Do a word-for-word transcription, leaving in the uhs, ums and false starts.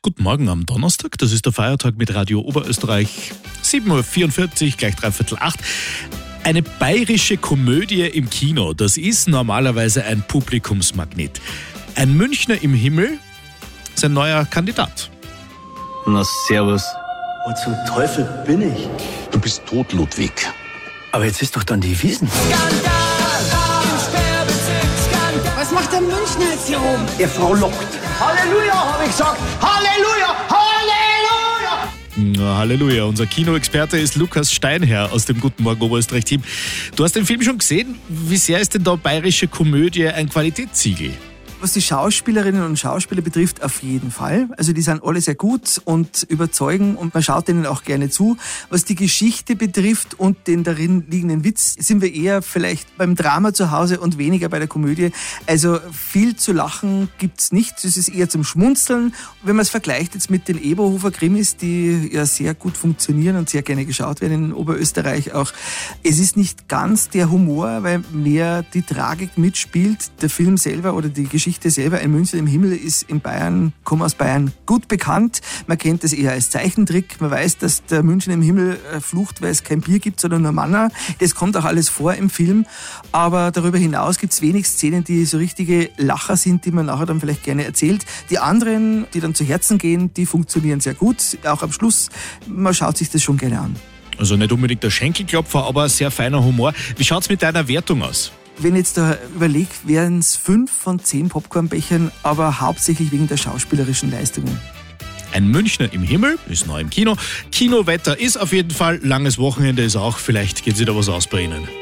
Guten Morgen am Donnerstag, das ist der Feiertag mit Radio Oberösterreich. sieben Uhr vierundvierzig, gleich dreiviertel acht. Eine bayerische Komödie im Kino, das ist normalerweise ein Publikumsmagnet. Ein Münchner im Himmel ist ein neuer Kandidat. Na, servus. Wo zum Teufel bin ich? Du bist tot, Ludwig. Aber jetzt ist doch dann die Wiesn. Was macht der Münchner jetzt hier oben? Der Frau lockt. Halleluja, habe ich gesagt. Halleluja, Halleluja. Na, Halleluja, unser Kinoexperte ist Lukas Steinherr aus dem Guten Morgen Oberösterreich-Team. Du hast den Film schon gesehen. Wie sehr ist denn da bayerische Komödie ein Qualitätssiegel? Was die Schauspielerinnen und Schauspieler betrifft, auf jeden Fall. Also die sind alle sehr gut und überzeugen und man schaut denen auch gerne zu. Was die Geschichte betrifft und den darin liegenden Witz, sind wir eher vielleicht beim Drama zu Hause und weniger bei der Komödie. Also viel zu lachen gibt's nicht. Es ist eher zum Schmunzeln. Wenn man es vergleicht jetzt mit den Eberhofer-Krimis, die ja sehr gut funktionieren und sehr gerne geschaut werden in Oberösterreich auch. Es ist nicht ganz der Humor, weil mehr die Tragik mitspielt. Der Film selber oder die Geschichte selber, ein Münchner im Himmel, ist in Bayern, komme aus Bayern, gut bekannt. Man kennt das eher als Zeichentrick. Man weiß, dass der Münchner im Himmel flucht, weil es kein Bier gibt, sondern nur Manna. Das kommt auch alles vor im Film. Aber darüber hinaus gibt es wenig Szenen, die so richtige Lacher sind, die man nachher dann vielleicht gerne erzählt. Die anderen, die dann zu Herzen gehen, die funktionieren sehr gut. Auch am Schluss, man schaut sich das schon gerne an. Also nicht unbedingt der Schenkelklopfer, aber sehr feiner Humor. Wie schaut's mit deiner Wertung aus? Wenn ich jetzt da überlege, wären es fünf von zehn Popcornbechern, aber hauptsächlich wegen der schauspielerischen Leistungen. Ein Münchner im Himmel ist neu im Kino. Kinowetter ist auf jeden Fall, langes Wochenende ist auch, vielleicht geht sich da was aus bei Ihnen.